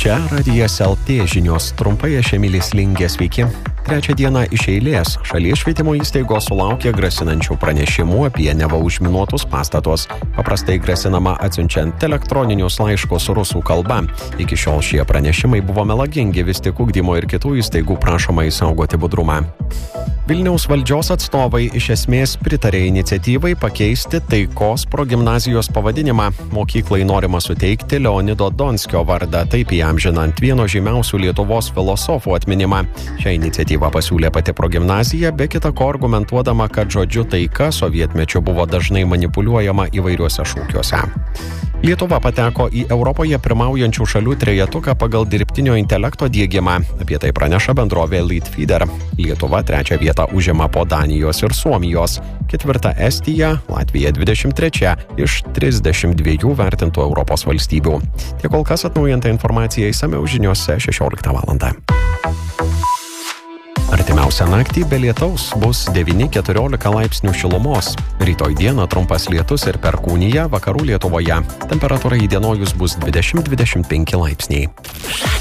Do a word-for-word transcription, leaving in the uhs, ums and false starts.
Čia Radijas L T žinios, trumpai aš Emilis Lingė, sveiki. Trečią dieną iš eilės šalies švietimo įstaigos sulaukė grasinančių pranešimų apie neva užminuotus pastatus. Paprastai grasinama atsiunčiant elektroninius laiškus rusų kalba. Iki šiol šie pranešimai buvo melagingi, vis tik ugdymo ir kitų įstaigų prašoma išsaugoti budrumą. Vilniaus valdžios atstovai iš esmės pritarė iniciatyvai pakeisti Taikos progimnazijos pavadinimą. Mokyklai norima suteikti Leonido Donskio vardą, taip įamžinant vieno žymiausių Lietuvos filosofų atminimą. Šią iniciatyvą pasiūlė pati progimnazija, be kita ko argumentuodama, kad žodžiu taika sovietmečiu buvo dažnai manipuliuojama įvairiuose šūkiuose. Lietuva pateko į Europoje pirmaujančių šalių trejetuką pagal dirbtinio intelekto diegimą. Apie tai praneša bendrovė Leadfeeder. Lietuva trečią vietą užima po Danijos ir Suomijos. Ketvirta Estija, Latvija dvidešimt trečia iš trisdešimt dviejų vertintų Europos valstybių. Tiek kol kas atnaujinta informacija išsamiau žiniose šešioliktą valandą. Artimiausią naktį be lietaus bus devyni keturiolika laipsnių šilumos. Rytoj dieną trumpas lietus ir perkūnija vakarų Lietuvoje. Temperatūra įdienojus bus dvidešimt dvidešimt penki laipsniai.